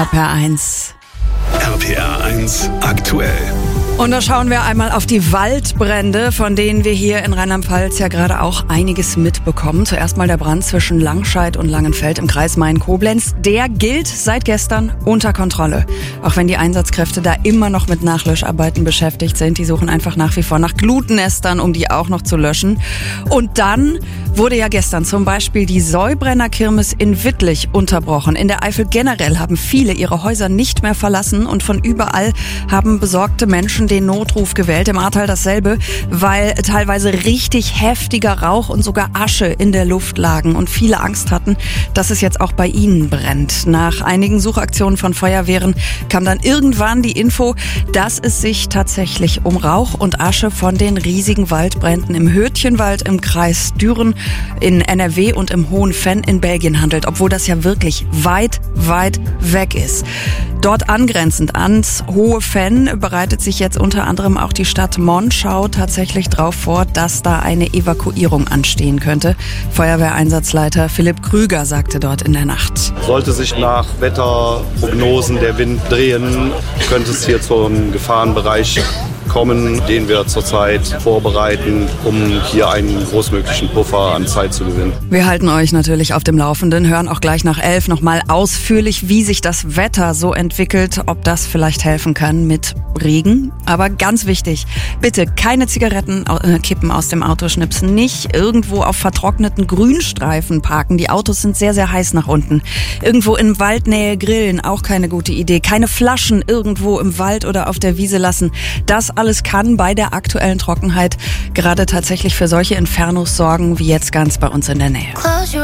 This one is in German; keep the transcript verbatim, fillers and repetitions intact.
R P R eins. R P R eins aktuell. Und da schauen wir einmal auf die Waldbrände, von denen wir hier in Rheinland-Pfalz ja gerade auch einiges mitbekommen. Zuerst mal der Brand zwischen Langscheid und Langenfeld im Kreis Main-Koblenz. Der gilt seit gestern unter Kontrolle. Auch wenn die Einsatzkräfte da immer noch mit Nachlöscharbeiten beschäftigt sind. Die suchen einfach nach wie vor nach Glutnestern, um die auch noch zu löschen. Und dann wurde ja gestern zum Beispiel die Säubrenner-Kirmes in Wittlich unterbrochen. In der Eifel generell haben viele ihre Häuser nicht mehr verlassen und von überall haben besorgte Menschen den Notruf gewählt. Im Ahrtal dasselbe, weil teilweise richtig heftiger Rauch und sogar Asche in der Luft lagen und viele Angst hatten, dass es jetzt auch bei ihnen brennt. Nach einigen Suchaktionen von Feuerwehren kam dann irgendwann die Info, dass es sich tatsächlich um Rauch und Asche von den riesigen Waldbränden im Hötchenwald im Kreis Düren in N R W und im Hohen Venn in Belgien handelt, obwohl das ja wirklich weit, weit weg ist. Dort angrenzend ans Hohe Venn bereitet sich jetzt unter anderem auch die Stadt Monschau tatsächlich darauf vor, dass da eine Evakuierung anstehen könnte. Feuerwehreinsatzleiter Philipp Krüger sagte dort in der Nacht. Sollte sich nach Wetterprognosen der Wind drehen, könnte es hier zum Gefahrenbereich kommen, den wir zurzeit vorbereiten, um hier einen großmöglichen Puffer an Zeit zu gewinnen. Wir halten euch natürlich auf dem Laufenden, hören auch gleich nach elf nochmal ausführlich, wie sich das Wetter so entwickelt, ob das vielleicht helfen kann mit Regen. Aber ganz wichtig, bitte keine Zigarettenkippen aus dem Auto schnipsen, nicht irgendwo auf vertrockneten Grünstreifen parken. Die Autos sind sehr, sehr heiß nach unten. Irgendwo in Waldnähe grillen, auch keine gute Idee. Keine Flaschen irgendwo im Wald oder auf der Wiese lassen. Das alles kann bei der aktuellen Trockenheit gerade tatsächlich für solche Infernos sorgen, wie jetzt ganz bei uns in der Nähe.